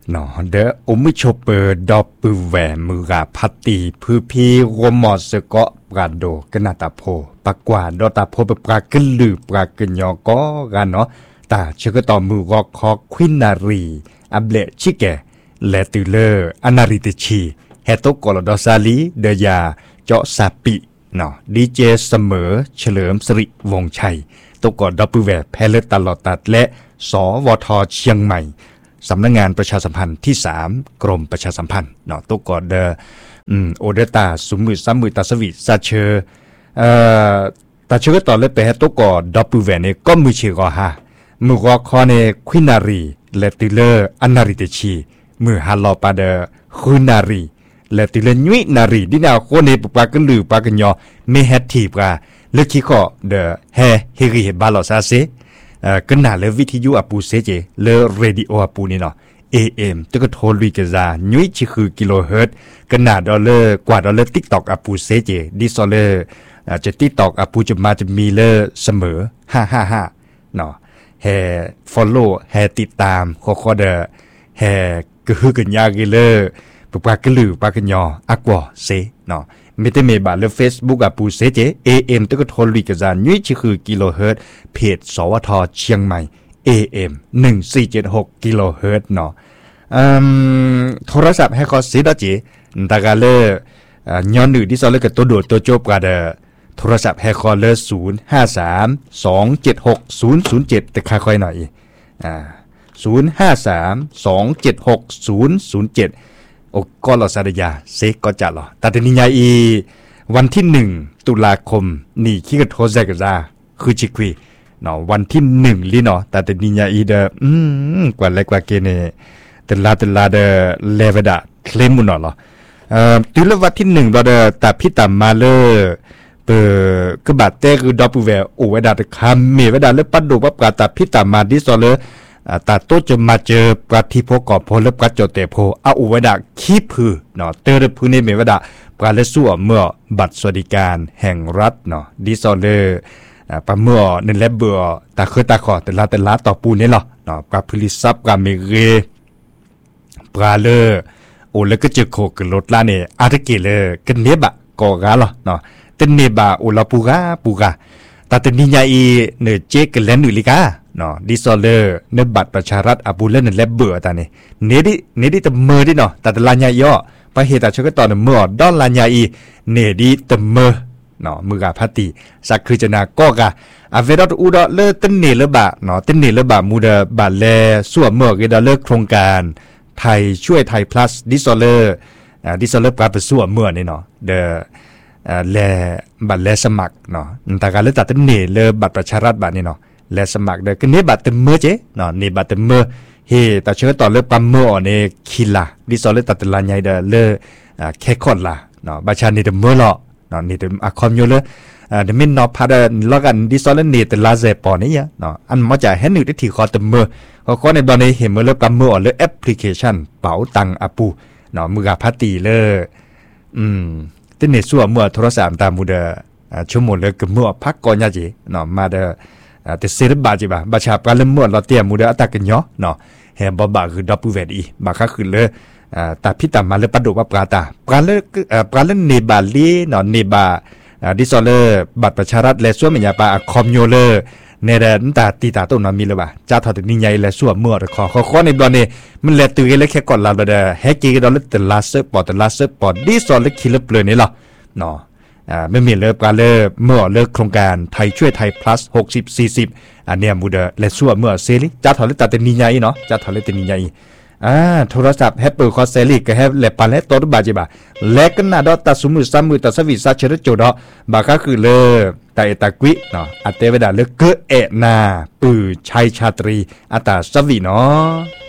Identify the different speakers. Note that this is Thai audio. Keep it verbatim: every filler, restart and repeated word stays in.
Speaker 1: เนาะเดออมิชเปอร์ดอปือแหวมือกาพัตตีพือพีรวมมอสเกาะปราโดกนาตาโพปากว่าดอตาโพปรากึลือปรากึยอก็กันเนาะตาเชกต่อมือรอคอควินารีอับเลชิเกและตือเลออนาริตชีเฮโตโกลดอซาลีเดียาเจาะซาปิเนาะดีเจเสมอเฉลิมสิริวงชัยตกอดอปือแหวแพลตลอดตัดและสวทเชียงใหม่สำนักงานประชาสัมพันธ์ที่สามกรมประชาสัมพันธ์เนาะตัวกอดเดออืมโอเดตาสุมือซัมมือตาสวิซาเชอเอ่อตาเชอก็ต่อเลยไปให้ตัวกอดดับปือแหวนเนี่ยก็มือเชกอฮะมือรอคอเนควินารีและติเลอร์อนาริเตชีมือฮาลอปาเดอควินารีและติเลยุยนารีดินาโคเนปปากลือปากญอเมเฮทีปราเลคิขอเดอเฮเฮริเฮบาลอซาเซเอ่อกันน่ะเลวิทยุอปูเซเจเลเรดิโออปูนี่เนาะ เอ เอ็ม ตึกโทลุยกะซายุยชิคือกิโลเฮิรตซ์กันน่ะดอลลาร์กว่าดอลลาร์ TikTok อปูเซเจดิซอเลอ่าจะ TikTok อปูจะมาจะมีเลเสมอห้าห้าห้าเนาะแฮ follow แฮติดตามขอขอเดอแฮกะฮือกันยากิเลปปากลือปากญออักวอเซเนาะไม่ได้เมบาเล Facebook อ่ะปูเซเจ เอ เอ็ม ตึกโทลุยกะซายุยชิคือกิโลเฮิรตซ์เพจสวทเชียงใหม่ เอ เอ็ม หนึ่งสี่เจ็ดหก กิโลเฮิรตซ์เนาะอืมโทรศัพท์ให้เขาสิดาจิตากาเลอ่าย้อนหนึ่งที่ซอเลกับตัวโดดตัวโจบกาเดโทรศัพท์ให้เขาเลศูนย์ ห้า สาม สอง เจ็ด หก ศูนย์ ศูนย์ เจ็ดแต่ค่อยๆหน่อยอ่าศูนย์ ห้า สาม สอง เจ็ด หก ศูนย์ ศูนย์ เจ็ดโอ้ก็ลอซาดยาเซก็จะหรอแต่ตอนนี้ยาอีวันที่หนึ่งตุลาคมนี่คิกโทรศัพท์กะซาคือจิกวีเนาะวันที่หนึ่งลิเนาะแต่ตอนนี้ยาอีเดออืมกว่าเล็กกว่าเกเนแต่ลาแต่ลาเดเลเวดาเคลมมุนเนาะเอ่อตุลาวันที่หนึ่งเราเดตาพิตามาเลเปอกบาเตคือดอปูเวโอเวดาตะคาเมเวดาเลปัดดูปับกาตาพิตามาดิซอเลตาโตจะมาเจอปราทิโพกอบโพลปกัดจเตโพอาอุเวดาคีพือเนาะเตอร์พื้นในเมเวดาปราเลสัวเมื่อบัตรสวัสดิการแห่งรัฐเนาะดิซอเลปะเมื่อในแลบเบอร์ตาเคยตาขอแต่ละแต่ละต่อปูนี่หรอเนาะปราพลิซับกาเมเรปราเลโอเลก็จะโคกรถลาเนี่ยอาร์เกเลกันเนบะกอกาหรอเนาะเตเนบะโอลาปูกาปูกาตาเตนิญาอีเนเจกเลนอุลิกาเนาะดิซอเลเนบัตรประชารัฐอาบูเลนแลบเบอร์ตาเนี่ยเนดิเนดิตเมอร์ดิเนาะตาตลาญาย่อไปเหตุตาชกตอนเมื่อดอลลาญาอีเนดิตเมอร์เนาะมือกาพัตติสักคือจะนาก็กะอาเวดออูดอเลตันเนเลบะเนาะตันเนเลบะมูดาบาเลสัวเมื่อกิดาเลโครงการไทยช่วยไทย plus ดิซอเลอ่าดิซอเลปราไปสัวเมื่อนี่เนาะเดออ่าแลบัตรแลสมัครเนาะตากาเลตัดตันเนเลบัตรประชารัฐบัตรนี่เนาะแลสมัครเดอคือเนบัตรเมื่อเจเนาะเนบัตรเมื่อเฮตาเชื่อต่อเลปั๊มเมื่อเนคิลาดิซอเลตัดตลาญาเดอเลอ่าแค่คอนลาเนาะบาชานี่เดเมื่อละเนาะนี่เดอะคอมโยเลอ่าเดมินเนาะพาเดลอกันดิซอเลเนตลาเซปอนี่ยเนาะอันมาจากเห็นนึกได้ที่คอตเมื่อเขาขอในตอนนี้เห็นเมื่อเลปั๊มเมื่อเลแอปพลิเคชันเป๋าตังอาปูเนาะมือกาพัตติเลอืมติเนซัวเมื่อโทรศัพท์ตามมูเดอ่าชั่วโมงเลยก็เมื่อพักก่อนยาจีเนาะมาเดอ่าแต่เซรบาจิบะบาชาปลาเลเมื่อเราเตรียมมูเดอตากันเนาะเนาะแฮมบ่บาคือดับปูเวดีบาค่าคือเลยอ่าตาพิตามาเลยปัดดูว่าปลาตาปลาเลอ่าปลาเลเนบาลีเนาะเนบาอ่าดิซอเลบัตรประชารัฐและส่วนมันยาปาคอมโยเลเนเดนตาตีตาต้นนมีเลยบ่จ้าทอดนี่ใหญ่และส่วนเมื่อขอขอขอในตอนนี้มันแลตื่นเลยแค่ก่อนลาบดาแฮกกี้ก็ดอลแต่ลาเซอร์ปอดแต่ลาเซอร์ปอดดิซอเลคิลเปลนี่หรอเนาะอ่าไม่มีเลยปลาเลเมื่อเลิกโครงการไทยช่วยไทย plus หกสิบ สี่สิบอันเนี้ยมูเดและส่วนเมื่อเซลิจ้าทอดเลยตาแต่นี่ใหญ่เนาะจ้าทอดเลยแต่นี่ใหญ่อ่าโทรศัพท์แฮปเปิลคอเซลิก็แฮปและปาเลตตัวบาจิบะและกันนาดอตาสมุสามือตาสวิสาเชรโจดอบาก็คือเลตาเอตากวิเนาะอัตเตเวดาเลเกเอนาปือชัยชาตรีอัตาสวิเนาะ